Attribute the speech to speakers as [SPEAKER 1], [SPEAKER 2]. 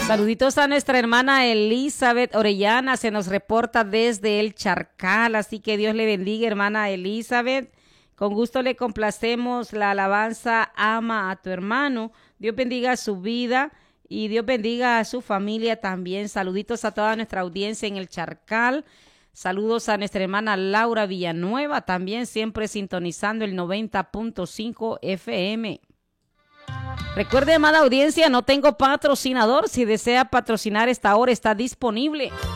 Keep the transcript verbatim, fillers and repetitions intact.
[SPEAKER 1] Saluditos a nuestra hermana Elizabeth Orellana, se nos reporta desde el Charcal, así que Dios le bendiga, hermana Elizabeth. Con gusto le complacemos la alabanza Ama a tu hermano. Dios bendiga su vida y Dios bendiga a su familia también. Saluditos a toda nuestra audiencia en el Charcal. Saludos a nuestra hermana Laura Villanueva, también siempre sintonizando el noventa punto cinco F M. Recuerde, amada audiencia, no tengo patrocinador. Si desea patrocinar esta hora, está disponible.